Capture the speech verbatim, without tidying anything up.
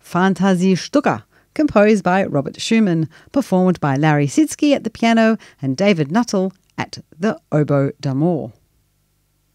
Fantasiestücke, composed by Robert Schumann, performed by Larry Sitzky at the piano and David Nuttall at the oboe d'amore.